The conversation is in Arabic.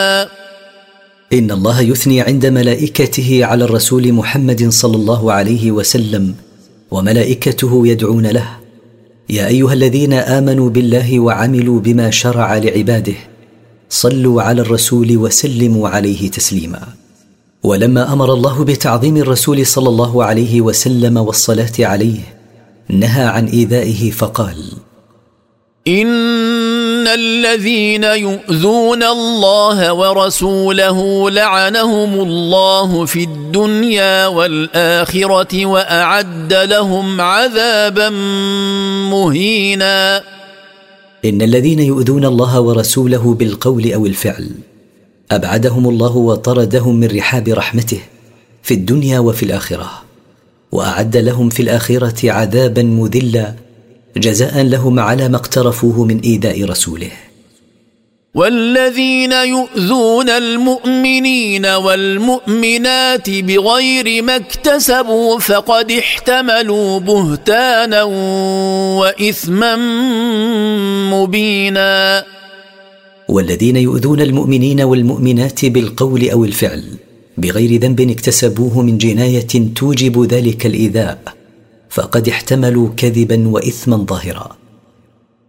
إن الله يثني عند ملائكته على الرسول محمد صلى الله عليه وسلم وملائكته يدعون له: يا أيها الذين آمنوا بالله وعملوا بما شرع لعباده صلوا على الرسول وسلموا عليه تسليما. ولما أمر الله بتعظيم الرسول صلى الله عليه وسلم والصلاة عليه نهى عن إيذائه فقال: إن الذين يؤذون الله ورسوله لعنهم الله في الدنيا والآخرة وأعد لهم عذابا مهينا. إن الذين يؤذون الله ورسوله بالقول أو الفعل أبعدهم الله وطردهم من رحاب رحمته في الدنيا وفي الآخرة، وأعد لهم في الآخرة عذابا مذلا جزاء لهم على ما اقترفوه من إيذاء رسوله. والذين يؤذون المؤمنين والمؤمنات بغير ما اكتسبوا فقد احتملوا بهتانا وإثما مبينا. والذين يؤذون المؤمنين والمؤمنات بالقول أو الفعل بغير ذنب اكتسبوه من جناية توجب ذلك الإيذاء فقد احتملوا كذبا وإثما ظاهرا.